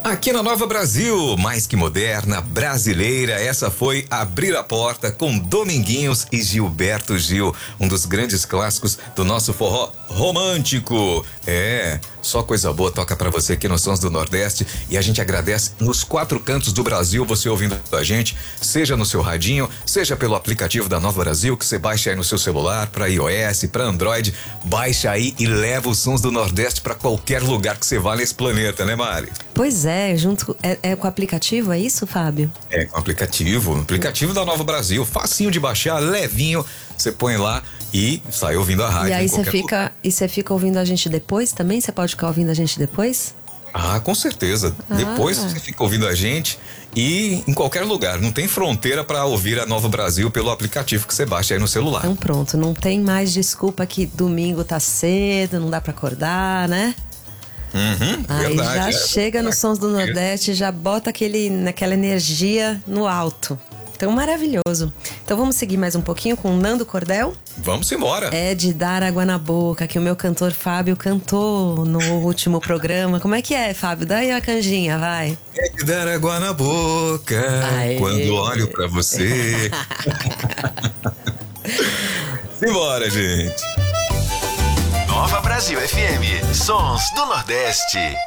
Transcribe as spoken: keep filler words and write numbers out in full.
Aqui na Nova Brasil, mais que moderna, brasileira, essa foi Abrir a Porta com Dominguinhos e Gilberto Gil, um dos grandes clássicos do nosso forró romântico. É, só coisa boa toca pra você aqui nos Sons do Nordeste e a gente agradece nos quatro cantos do Brasil você ouvindo a gente, seja no seu radinho, seja pelo aplicativo da Nova Brasil que você baixa aí no seu celular, pra iOS, pra Android, baixa aí e leva os Sons do Nordeste pra qualquer lugar que você vá nesse planeta, né, Mari? Pois é, junto é, é com o aplicativo, é isso, Fábio? É com o aplicativo, aplicativo da Nova Brasil, facinho de baixar, levinho, você põe lá e sai ouvindo a rádio. E aí você fica, lugar. e você fica ouvindo a gente depois também? Você pode ficar ouvindo a gente depois? Ah, com certeza. Ah. Depois você fica ouvindo a gente e em qualquer lugar. Não tem fronteira para ouvir a Nova Brasil pelo aplicativo que você baixa aí no celular. Então pronto, não tem mais desculpa que domingo tá cedo, não dá para acordar, né? Uhum, aí verdade, já é, chega é, nos Sons do Nordeste, já bota aquele, naquela energia no alto. Então, maravilhoso. Então, vamos seguir mais um pouquinho com o Nando Cordel? Vamos embora. É de Dar Água na Boca, que o meu cantor Fábio cantou no último programa. Como é que é, Fábio? Dá aí a canjinha, vai. É de dar água na boca, Aê. Quando olho pra você. Simbora, gente. Nova Brasil F M, Sons do Nordeste.